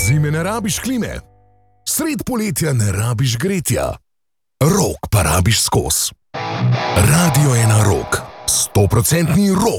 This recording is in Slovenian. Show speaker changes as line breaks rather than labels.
Zime ne rabiš klime, sred poletja ne rabiš gretja, rok pa rabiš skos. Radio 1 Rok, 100% rok.